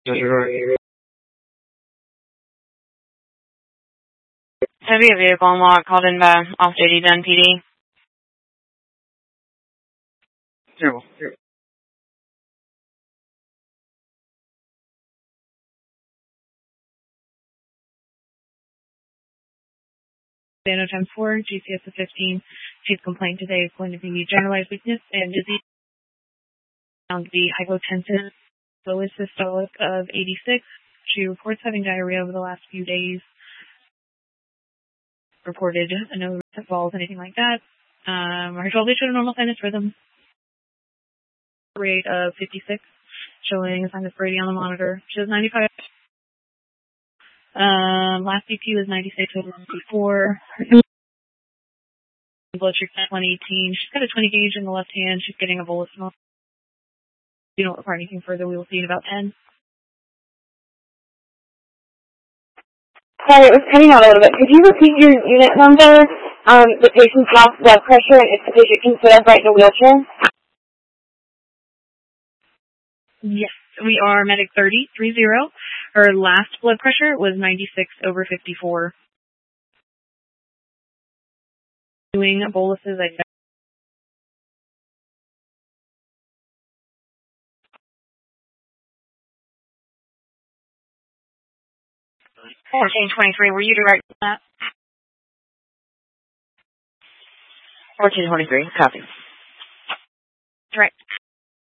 Heavy vehicle unlock called in by off-duty Dunn PD. Terrible. Dano times 4, GCS of 15. Chief complaint today is going to be generalized weakness and disease. Found to be hypotensive, lowest systolic of 86. She reports having diarrhea over the last few days. Reported no recent falls, anything like that. Her 12-day showed a normal sinus rhythm. Rate of 56, showing a sign of Brady on the monitor. She was 95. Last BP was 96 over 54. Blood sugar 118. She's got a 20 gauge in the left hand. She's getting a bolus. If you don't require anything further, we will see in about 10. Sorry, it was cutting out a little bit. Could you repeat your unit number, the patient's last blood pressure, and if the patient can sit upright in a wheelchair? Yes, we are medic 30. Her last blood pressure was 96 over 54. Doing boluses, I guess. 1423, were you directing that? 1423, copy. Direct.